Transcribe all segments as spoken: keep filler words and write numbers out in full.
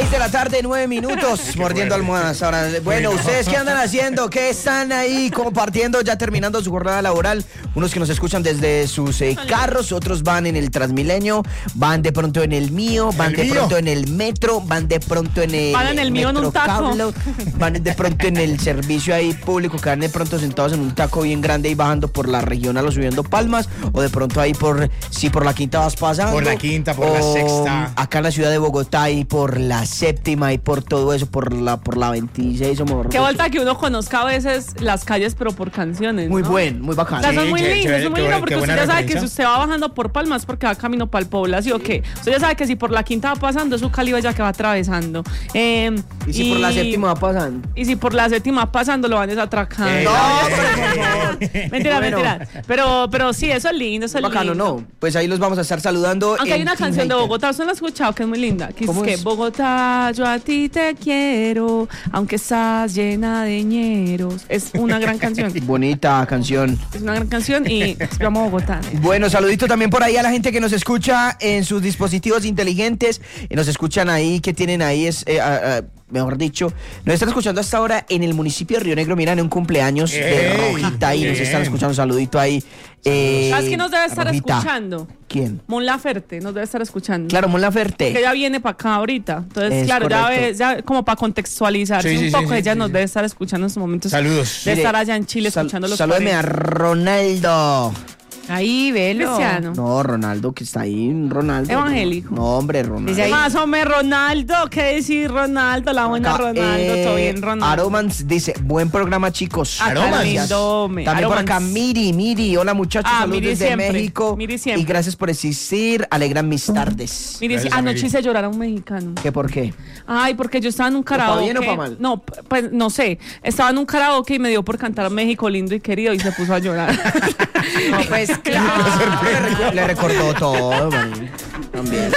seis de la tarde, nueve minutos, mordiendo almohadas. Ahora, bueno, ¿ustedes qué andan haciendo? ¿Qué están ahí compartiendo, ya terminando su jornada laboral? Unos que nos escuchan desde sus eh, carros, otros van en el Transmilenio, van de pronto en el mío, van ¿El de mío? pronto en el metro, van de pronto en el Van en el mío en un taco. Metrocable, van de pronto en el servicio ahí público, que van de pronto sentados en un taco bien grande y bajando por la regional o subiendo Palmas, o de pronto ahí por, si por la quinta vas pasando. Por la quinta, por la o sexta. Acá en la ciudad de Bogotá y por la séptima y por todo eso, por la por la veintiséis o mejor Qué dicho. vuelta que uno conozca a veces las calles, pero por canciones. Muy ¿no? buen, muy O bacano. sea, son Sí, muy qué lindos, chévere, son muy qué lindos buena- porque qué usted buena ya sabe que si referencia. usted va bajando por Palmas porque va camino para el Pobla, ¿sí o qué? Usted ya sabe que si por la quinta va pasando es su Cali ya que va atravesando. Eh, Y si por la séptima va pasando. Y si por la séptima va pasando lo van desatracando. Eh, No, eh, pero por favor. Mentira, Bueno. mentira. Pero, pero sí, eso es lindo, eso es Bacano, lindo. no. Pues ahí los vamos a estar saludando. Aunque hay en una Team canción de Hater. Bogotá, ¿usted la ha escuchado? Que es muy linda. Que es ¿Cómo que es? Bogotá, yo a ti te quiero, aunque estás llena de ñeros. Es una gran canción. Bonita canción. Es una gran canción y esperamos Bogotá. Bueno, saludito también por ahí a la gente que nos escucha en sus dispositivos inteligentes. Y nos escuchan ahí, que tienen ahí, es, eh, ah, ah, mejor dicho, nos están escuchando hasta ahora en el municipio de Río Negro. Miran, un cumpleaños de Ey, Rojita ahí. Nos bien. están escuchando, saludito ahí. Eh, ¿Sabes quién nos debe estar Rojita. escuchando? ¿Quién? Mon Laferte nos debe estar escuchando. Claro, Mon Laferte. Que ella viene para acá ahorita. Entonces, Es claro, ya, correcto. ve, ya como para contextualizarse Sí, sí, un sí, poco, sí, ella sí, nos sí. debe estar escuchando en estos momentos. Saludos. De Mire, estar allá en Chile sal- escuchando los Salúdeme a cuarenta. Ronaldo. Ahí, velo. Cristiano. No, Ronaldo, que está ahí, Ronaldo. Evangélico. No, hombre, Ronaldo. Dice ahí. Más o menos Ronaldo, ¿qué decir Ronaldo? La buena Acá, Ronaldo, eh, todo bien Ronaldo. Aromans dice, buen programa, chicos. Acá Aromans. lindo, me- También por acá, Aromans. Miri, Miri. Hola, muchachos, Ah, saludos Miri desde siempre, México. Miri siempre. Y gracias por existir. Alegran mis tardes. Mire, Gracias, anoche Miri. hice llorar a un mexicano. ¿Qué por qué? Ay, porque yo estaba en un pa' karaoke. bien o pa' mal? No, p- pues no sé. Estaba en un karaoke y me dio por cantar México lindo y querido y se puso a llorar. No, pues claro. Le, recu- le recordó todo, man. También.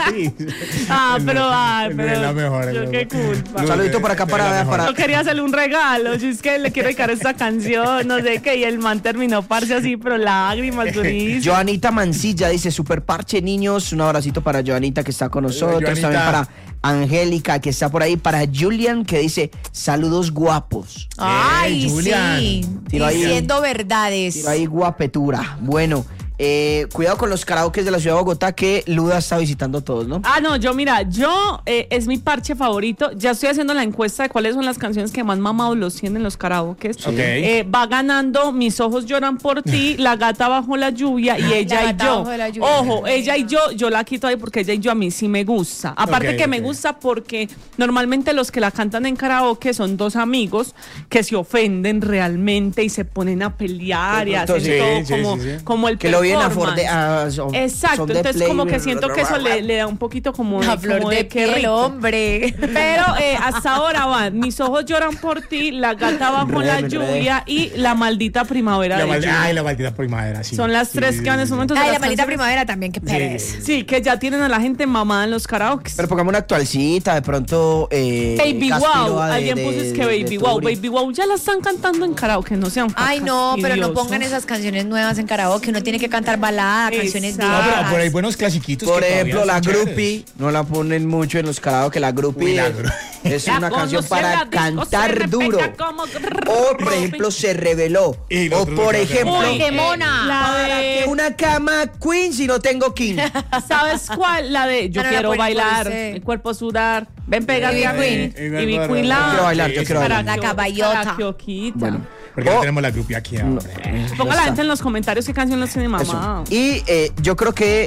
Ah, pero, ay, No pero. es la mejor, yo no. qué culpa. Un saludito por acá No es la para, mejor. para Yo quería hacerle un regalo, yo es que le quiero dedicar esta canción, no sé qué, y el man terminó parce así, pero lágrimas durísimas. Joanita Mancilla, dice, super parche, niños. Un abracito para Joanita, que está con nosotros. Joanita. También para Angélica, que está por ahí. Para Julian, que dice, saludos guapos. Ay, Eh, Julian. sí. Tiro ahí. Diciendo verdades. Tiro ahí guapetura. Bueno, eh, cuidado con los karaokes de la ciudad de Bogotá, que Luda está visitando todos, ¿no? Ah, no, yo mira, yo eh, es mi parche favorito. Ya estoy haciendo la encuesta de cuáles son las canciones que más mamados los tienen en los karaokes. Ok. Eh, va ganando Mis ojos lloran por ti, La gata bajo la lluvia y ella y gata yo. bajo la lluvia. Ojo, ella y yo, yo la quito ahí porque ella y yo a mí sí me gusta. Aparte Ok, que me ok. gusta porque normalmente los que la cantan en karaoke son dos amigos que se ofenden realmente y se ponen a pelear y hacen Entonces, todo sí, sí, como, sí, sí. como el Que lo vienen a performance. forde- a- son- Exacto, son de entonces play, como que siento que eso le, le da un poquito como de, La flor como de de qué piel, rico. hombre. Pero eh, hasta ahora van Mis ojos lloran por ti, La gata bajo Re, la re. lluvia y La maldita primavera La de mal- Lluvia. Ay, la maldita primavera, sí. Son las Sí, tres sí, que van en sí, su momento. Ay, de la las maldita canciones- primavera también, qué pereza. Sí, que ya tienen a la gente mamada en los karaokes. Pero pongamos una actualcita, de pronto. Eh, Baby Caspiroa Wow, de- alguien de- puso es que de Baby Wow, Turi. Baby Wow ya la están cantando en karaoke, no sean Ay, no, pero no fastidiosos. pongan esas canciones nuevas en karaoke. Uno tiene que cantar balada, canciones Exacto. No, pero viejas. por ahí buenos clasiquitos. Por que todavía ejemplo, son la chéveres. groupie, no la ponen mucho en los karaoke, la groupie Uy, la es- gru- es La una canción conocí en para la disco, se cantar me duro. pega como O, por ejemplo, se reveló. Y O, nosotros por lo que ejemplo, hacemos. Uy, ¡Qué eh, mona! La ¿para de- qué una cama queen si no tengo king? ¿Sabes cuál? La de Yo Ah, no la quiero pueden bailar, poner, sí. mi cuerpo sudar, ven pégate Ivy a mí. Queen. Eh, Ivy eh, Queen eh, la... Yo quiero bailar, yo Sí, quiero sí. bailar. La caballota. Karaokeita. Bueno. Porque O- no tenemos la groupie aquí ahora. Ponga la gente en los comentarios qué canción los tiene Eso. mamá. Y eh, yo creo que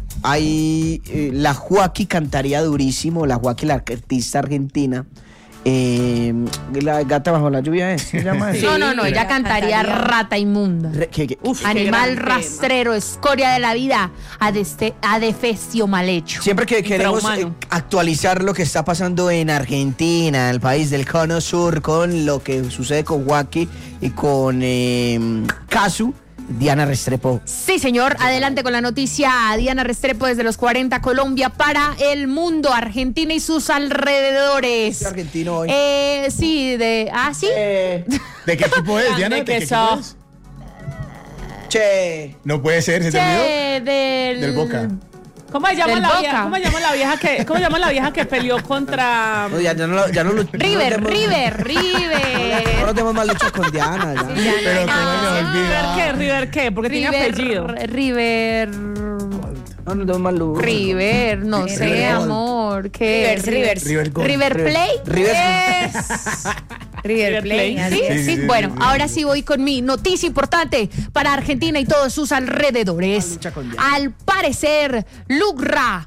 hay eh, la Joaquí cantaría durísimo, la Joaquí, la artista argentina. Eh, la gata bajo la lluvia es, ¿se llama eso? No, no, no, ella Ella cantaría cantaría. rata inmunda. Re- que- que- Uf, qué Animal gran tema. rastrero, escoria de la vida, adeste- adefesio mal hecho. Siempre que queremos Infrahumano. eh, actualizar lo que está pasando en Argentina, el país del cono sur, con lo que sucede con Joaquí y con eh, Casu, Diana Restrepo. Sí, señor, adelante con la noticia. Diana Restrepo desde los cuarenta, Colombia para el mundo, Argentina y sus alrededores. Soy argentino hoy. Eh, sí, de... ¿Ah, sí? Eh, ¿De qué equipo es, Diana? ¿De ¿De qué qué equipo sos? es? che. No puede ser, ¿se te olvidó? Che, del... Del Boca. ¿Cómo se llama Del la Boca. vieja? ¿Cómo se llama la vieja que cómo se llama la vieja que peleó contra No, ya, ya no, lo- ya no lo- River, no River, No River. tenemos más lucha con Diana. ya. Sí, ya no Pero hay cómo nada. se River olvida. qué? River qué? Porque tiene River, apellido. River, No, no tenemos más lucha. River, no River sé, Gold. amor, ¿qué? Rivers, Rivers. River Gold. River Plate. River- Yes. River River Plate. Plate. así Sí, es. sí, sí, sí, bueno, sí, sí. ahora sí voy con mi noticia importante para Argentina y todos sus alrededores. Lucha con Diana. Al parecer, Lugra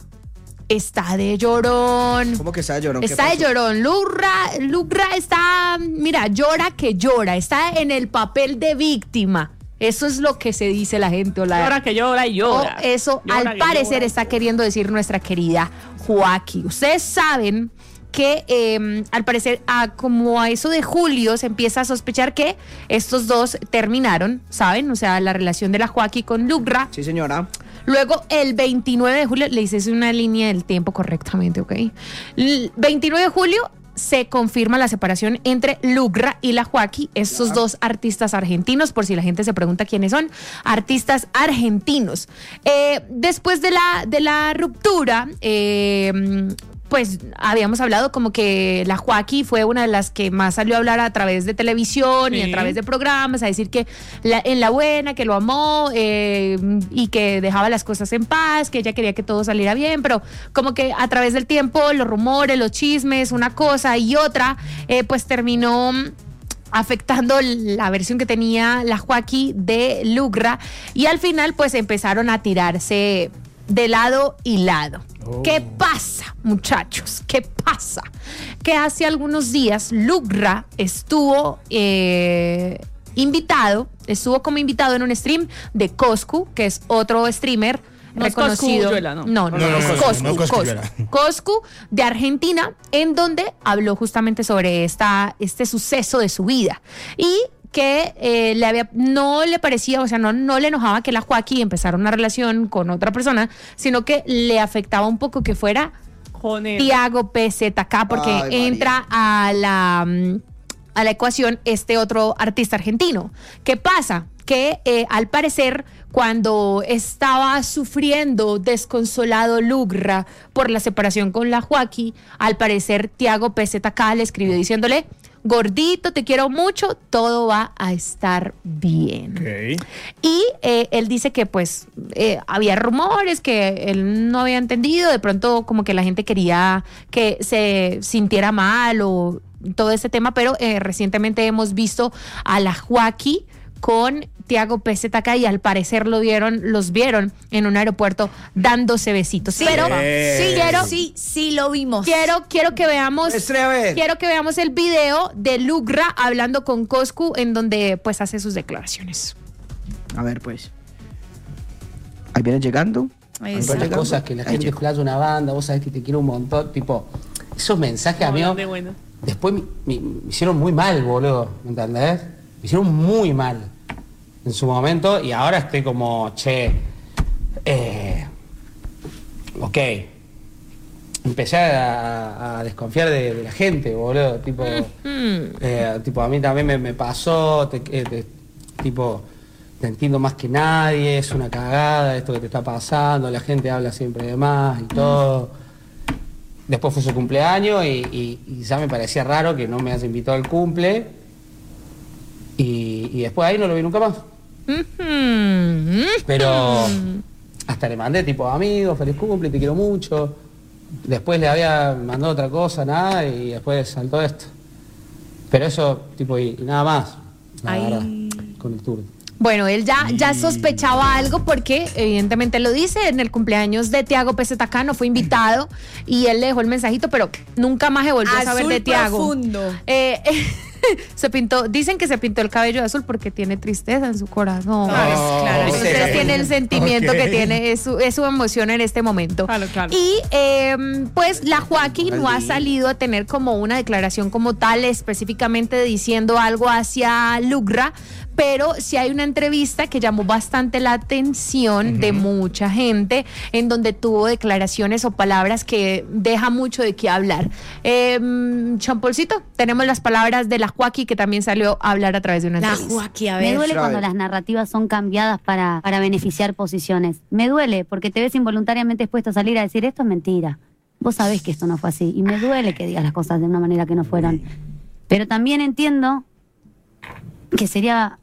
está de llorón. ¿Cómo que está llorando? Está de llorón. Lugra, Lugra está, mira, llora que llora. Está en el papel de víctima. Eso es lo que se dice la gente. O la, Llora que llora y llora. o eso Llora al que parecer llora. está queriendo decir nuestra querida Joaquín. Ustedes saben que eh, al parecer a, como a eso de julio se empieza a sospechar que estos dos terminaron, ¿saben? O sea, la relación de la Joaquín con Lugra. Sí, señora. Luego, el veintinueve de julio, le hice una línea del tiempo correctamente, ¿ok? El veintinueve de julio se confirma la separación entre Lugra y la Joaquín, estos dos artistas argentinos, por si la gente se pregunta quiénes son, artistas argentinos. Eh, después de la, de la ruptura, eh, pues habíamos hablado como que la Joaquín fue una de las que más salió a hablar a través de televisión y a Sí. través de programas, a decir que la- en la buena, que lo amó eh, y que dejaba las cosas en paz, que ella quería que todo saliera bien, pero como que a través del tiempo, los rumores, los chismes, una cosa y otra, eh, pues terminó afectando la versión que tenía la Joaquín de Lugra y al final pues empezaron a tirarse de lado y lado. Oh. ¿Qué pasa, muchachos? ¿Qué pasa? Que hace algunos días Lugra estuvo eh, invitado, estuvo como invitado en un stream de Coscu, que es otro streamer No es reconocido. Coscu Uyuela, ¿no? No, no, No, no, no, es no, Coscu, no, Coscu Coscu. Uyuela. Coscu de Argentina, en donde habló justamente sobre esta, este suceso de su vida. Y que eh, le había, no le parecía, o sea, no, no le enojaba que la Joaquín empezara una relación con otra persona, sino que le afectaba un poco que fuera Con él. Tiago P Z K, porque Ay, María. entra a la, mm, a la ecuación este otro artista argentino. ¿Qué pasa? Que eh, al parecer, cuando estaba sufriendo desconsolado Lugra por la separación con la Joaquín, al parecer Tiago P Z K le escribió diciéndole: gordito, te quiero mucho, todo va a estar bien. Ok. Y eh, él dice que pues eh, había rumores que él no había entendido, de pronto como que la gente quería que se sintiera mal o todo ese tema, pero eh, recientemente hemos visto a la Joaquín con Tiago P Z K y al parecer lo vieron, los vieron en un aeropuerto dándose besitos. Sí, pero Eh. sí quiero, sí, sí lo vimos. quiero, quiero que veamos. Muestre, a ver. Quiero que veamos el video de Lugra hablando con Coscu en donde pues hace sus declaraciones. A ver, pues. Ahí viene llegando. Ahí Ahí está. va Otras llegando. cosas que la Ahí gente llegó. playa una banda, vos sabés que te quiero un montón, tipo, esos mensajes a mí Bueno, de bueno. después me, me- me hicieron muy mal, boludo, ¿me entendés? Me hicieron muy mal en su momento y ahora estoy como, che, eh, ok, empecé a, a desconfiar de, de la gente, boludo, tipo, eh, tipo a mí también me, me pasó, te- eh, te- tipo, te entiendo más que nadie, es una cagada esto que te está pasando, la gente habla siempre de más y todo. Después fue su cumpleaños y, y- y ya me parecía raro que no me haya invitado al cumple. Y, y después ahí no lo vi nunca más. Ujú. Pero hasta le mandé tipo, amigo, feliz cumple, te quiero mucho. Después le había mandado otra cosa, nada, y después saltó esto. Pero eso, tipo, y, y nada más, la Ay. verdad, con el tour. Bueno, él ya, ya sospechaba algo porque evidentemente lo dice, en el cumpleaños de Tiago P Z K no fue invitado y él le dejó el mensajito, pero nunca más se volvió a saber Azul de Tiago. profundo. Eh, se pintó, dicen que se pintó el cabello de azul porque tiene tristeza en su corazón. Claro, claro. Entonces Tristeza. tiene el sentimiento Ok. que tiene, es su, es su emoción en este momento. Claro, claro. Y eh, pues la Joaquín no ha Vale. salido a tener como una declaración como tal, específicamente diciendo algo hacia Lugra, pero sí hay una entrevista que llamó bastante la atención de mucha gente, en donde tuvo declaraciones o palabras que deja mucho de qué hablar. Eh, Champolcito, tenemos las palabras de la Joaquín, que también salió a hablar a través de una La entrevista. Joaquín, a Me ver. duele a cuando ver. las narrativas son cambiadas para, para beneficiar posiciones. Me duele porque te ves involuntariamente expuesto a salir a decir esto es mentira. Vos sabés que esto no fue así. Y me duele que digas las cosas de una manera que no fueron. Pero también entiendo que sería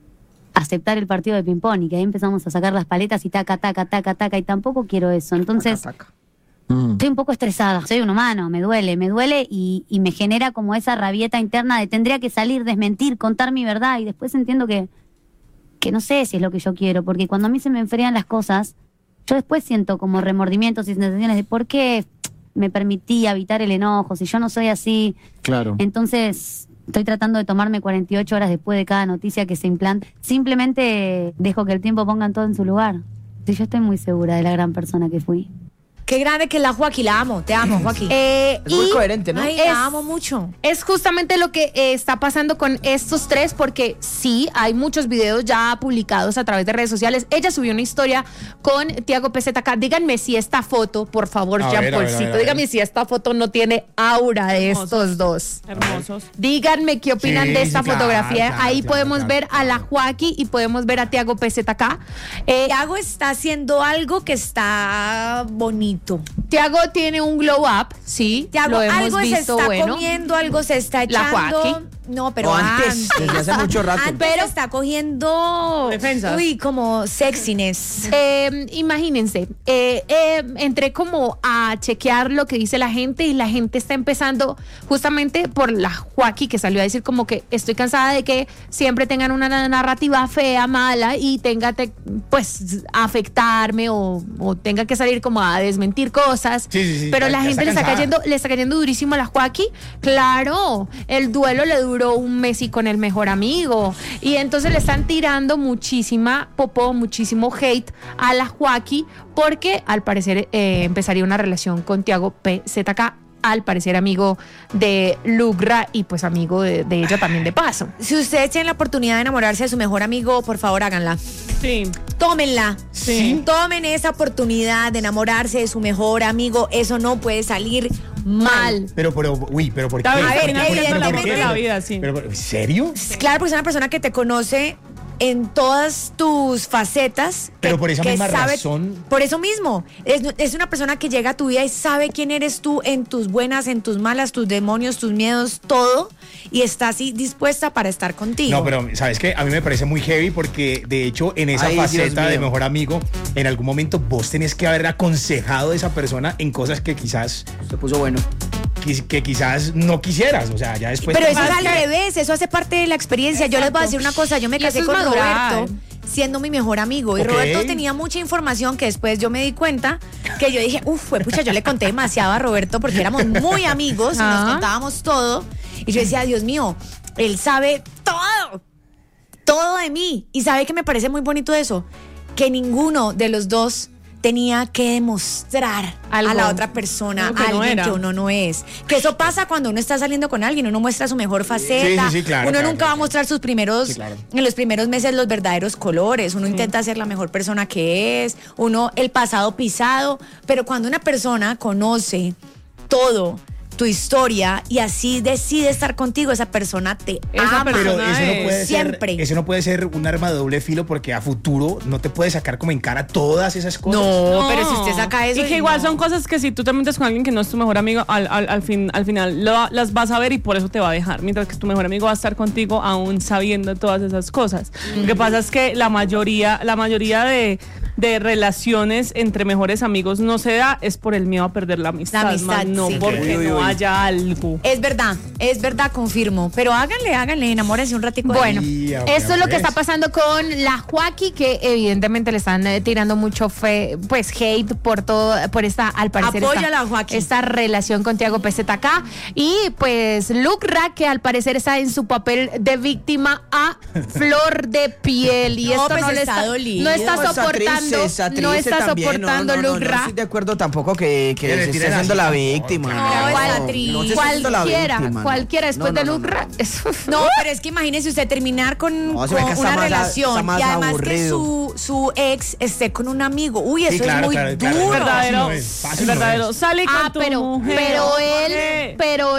aceptar el partido de ping-pong y que ahí empezamos a sacar las paletas y taca, taca, taca, taca. Y tampoco quiero eso. Entonces, Taca, taca. estoy un poco estresada. Soy un humano, me duele, me duele y, y me genera como esa rabieta interna de tendría que salir, desmentir, contar mi verdad. Y después entiendo que, que no sé si es lo que yo quiero. Porque cuando a mí se me enfrían las cosas, yo después siento como remordimientos y sensaciones de por qué me permití evitar el enojo, si yo no soy así. Claro. Entonces, estoy tratando de tomarme cuarenta y ocho horas después de cada noticia que se implante. Simplemente dejo que el tiempo ponga todo en su lugar. Sí, yo estoy muy segura de la gran persona que fui. Qué grande que es la Joaquín, la amo, te amo, Joaquín. Eh, Es muy y coherente, ¿no? Ay, es- la amo mucho. Es justamente lo que eh, está pasando con estos tres, porque sí, hay muchos videos ya publicados a través de redes sociales. Ella subió una historia con Tiago P Z K. Díganme si esta foto, por favor, A ver, a ver, a Jean-Paulcito, ver, a ver. díganme si esta foto no tiene aura de Hermosos. estos dos. Hermosos. Díganme qué opinan Sí, de esta sí, claro, fotografía. claro, Ahí claro, podemos claro, ver a la claro. Joaquín y podemos ver a Tiago P Z K. Eh, Tiago está haciendo algo que está bonito. Tiago tiene un glow up, sí, Tiago, lo hemos algo se visto está bueno. comiendo, algo se está La echando. Joaquín. No, pero O antes, desde hace mucho rato. Antes pero está cogiendo. Defensas. Uy, como sexiness. Eh, imagínense, eh, eh, entré como a chequear lo que dice la gente y la gente está empezando justamente por la Joaquín que salió a decir como que estoy cansada de que siempre tengan una narrativa fea, mala y tenga que pues afectarme o, o tenga que salir como a desmentir cosas. Sí, sí, sí, Pero ya- la ya gente está le está cansada. cayendo, le está cayendo durísimo a la Joaquín. Claro, el duelo le duró un mes y con el mejor amigo. Y entonces le están tirando muchísima popó, muchísimo hate a la Joaquín porque al parecer eh, empezaría una relación con Tiago P Z K, al parecer amigo de Lugra y pues amigo de, de ella también de paso. Si ustedes tienen la oportunidad de enamorarse de su mejor amigo, por favor háganla. Sí. Tómenla. Sí. Tomen esa oportunidad de enamorarse de su mejor amigo. Eso no puede salir mal. Pero, pero, uy, pero ¿por qué? David, A ver, ¿Por qué? ¿Por qué? evidentemente- ¿Por qué? la vida, sí. Pero, ¿en serio? Claro, porque es una persona que te conoce en todas tus facetas. Pero que- por esa que misma sabe- razón. Por eso mismo. Es, es una persona que llega a tu vida y sabe quién eres tú en tus buenas, en tus malas, tus demonios, tus miedos, todo. Y está así dispuesta para estar contigo. No, pero ¿sabes qué? A mí me parece muy heavy porque de hecho en esa Ay, Dios faceta de mío. mejor amigo, en algún momento vos tenés que haber aconsejado a esa persona en cosas que quizás Se puso bueno. que, que quizás no quisieras, o sea, ya después Pero te- eso es al que- revés, eso hace parte de la experiencia. Yo les voy a decir una cosa, yo me Y casé eso es con madurar. Roberto siendo mi mejor amigo. Y Ok. Roberto tenía mucha información que después yo me di cuenta que yo dije, uff, pucha, yo le conté demasiado a Roberto porque éramos muy amigos y nos Ah. contábamos todo. Y yo decía, Dios mío, él sabe todo, todo de mí. Y sabe que me parece muy bonito eso, que ninguno de los dos tenía que demostrar Algo. a la otra persona Algo que no alguien era. que uno no es. Que eso pasa cuando uno está saliendo con alguien, uno muestra su mejor faceta. Sí, sí, sí, claro, uno claro, nunca va claro. a mostrar sus primeros, Sí, claro. en los primeros meses los verdaderos colores. Uno intenta ser la mejor persona que es, uno el pasado pisado, pero cuando una persona conoce todo, tu historia y así decide estar contigo, esa persona te Esa ama. Pero persona eso no es puede siempre. ser, eso no puede ser un arma de doble filo porque a futuro no te puede sacar como en cara todas esas cosas. No, pero si usted saca eso Y que y igual no. son cosas que si tú te metes con alguien que no es tu mejor amigo, al, al, al fin, al final lo- las vas a ver y por eso te va a dejar. Mientras que tu mejor amigo va a estar contigo aún sabiendo todas esas cosas. Lo que pasa es que la mayoría, la mayoría de, de relaciones entre mejores amigos no se da es por el miedo a perder la amistad, La amistad, más no sí. porque Uy, uy, no uy. haya algo. Es verdad, es verdad, confirmo. Pero háganle, háganle, enamórense un ratico. de Bueno, Y ya- eso ya es lo que ves. está pasando con la Joaquín, que evidentemente le están eh, tirando mucho fe, pues hate por todo, por esta, al parecer, Apoyo esta, a la Joaquín. esta relación con Tiago P Z K. Y pues Lucra, que al parecer está en su papel de víctima a flor de piel. Y No, esto pues no le está está, dolido. no está No, está soportando, triste, está no triste está también. soportando no, no, no, Lucra. No estoy de acuerdo tampoco que, que Que le se esté tiren haciendo así la tampoco, víctima. no, está no triste. se está haciendo la Cualquiera, víctima, no. cualquiera después No, no, de no, Lucra. no. eso- No, pero es que imagínese usted terminar con, No, se con ve que está una más a- relación está más y además que aburrido. su, su ex esté con un amigo. Uy, eso Sí, claro, es muy claro, claro. duro. Fácil verdadero, no es, fácil no verdadero. es. Sale con Ah, tu pero, mujer. pero Oye. él, pero él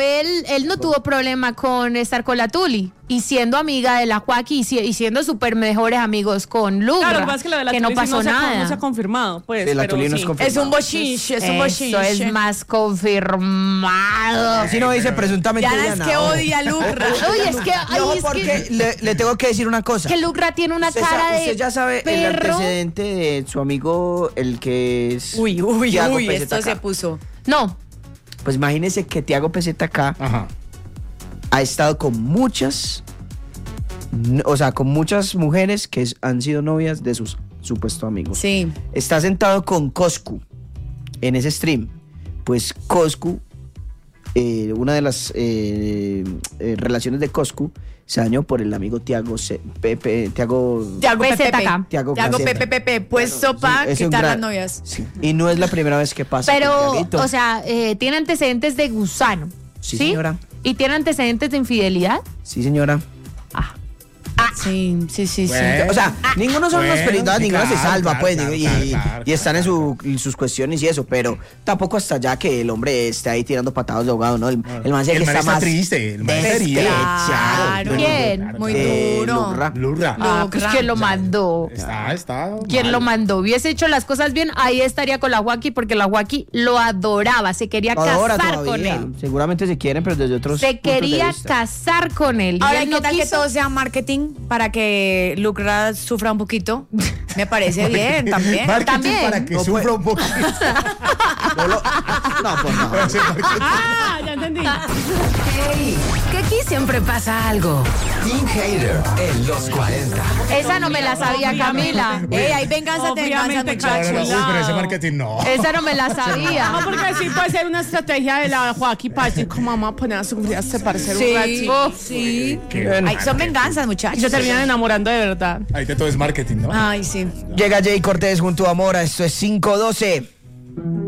él no tuvo problema con estar con la Tuli. Y siendo amiga de la Joaquín y, si- y siendo súper mejores amigos con Lugra. Claro, lo que pasa es que lo de la que no Tuli sí pasó se ha- nada. no se ha confirmado, pues. Sí, la pero Tuli no es sí. confirmada. Es un bochinche, es un bochinche. Eso es más confirmado. Si no dice presuntamente. Diana es Diana, que ojo. odia a Lugra. Uy, es que, ay, No, es porque que, le, le tengo que decir una cosa. que Lugra tiene una Usted, cara sa- de usted ya sabe el perro. antecedente de su amigo, el que es. Uy, uy, Tiago uy, P Z esto K. se puso. No, Pues imagínese que Tiago P Z K Ajá. ha estado con muchas, n- o sea, con muchas mujeres que es- han sido novias de sus supuestos amigos. Sí. Está sentado con Coscu en ese stream. Pues Coscu, eh, una de las eh, eh, relaciones de Coscu se dañó por el amigo Tiago C- Pepe, Tiago. Tiago P Z K. Pepe. Tiago Tiago P Z K. Pepe Pepe. Puesto para Es un quitar gran- las novias. Sí. Y no es la primera vez que pasa. con pero, Tiaguito. o sea, eh, tiene antecedentes de gusano. Sí, Sí, señora. Y tiene antecedentes de infidelidad. Sí, señora. Sí, sí, sí, sí. Bueno. O sea, ninguno son unos Bueno, periodistas, sí, ninguno se claro, salva, claro, pues, claro, y, claro, y- claro, y están en, claro. su, en sus cuestiones y eso, pero tampoco hasta ya que el hombre esté ahí tirando patadas de ahogado, ¿no? El, el man, sí El que man está, está más triste, el man está herido. despechado. Claro. ¿Quién? Muy Eh, duro. Lurra. Lurra. Ah, pues ¿quién lo mandó? Está, está. ¿Quién mal. lo mandó? Hubiese hecho las cosas bien, ahí estaría con la Joaquín porque la Joaquín lo adoraba, se quería Ahora casar con todavía. él. Seguramente se quieren, pero desde otros Se puntos de quería vista. casar con él. y Ahora, él ¿qué no tal que quiso. todo sea marketing para que Lucra sufra un poquito? Me parece bien también. Marketing También. para que No sufra puede- un poquito. No, lo- no, por favor. Ese marketing. Ah, ya entendí. Hey, que aquí siempre pasa algo. Team Hater en los cuarenta. Esa no me la sabía, Camila. Ey, hay venganza de venganza, Obviamente, No, no, no, muchachos. uy, pero ese marketing no. Esa no me la No, sabía. porque sí puede ser una estrategia de la Joaquín para decir, como vamos a poner a sufrir a separarse un Sí, ratito. sí. Qué Ay, marketing. son venganzas, Y muchachos. se terminan enamorando de verdad. Ahorita todo es marketing, ¿no? Ay, sí. Llega Jay Cortés junto a Mora, esto es cinco doce.